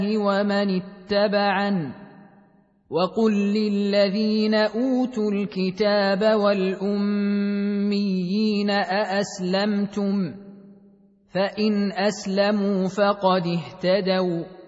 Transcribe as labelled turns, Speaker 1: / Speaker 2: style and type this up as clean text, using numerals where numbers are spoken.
Speaker 1: ومن اتبعن وقل للذين أوتوا الكتاب والأميين أأسلمتم فإن أسلموا فقد اهتدوا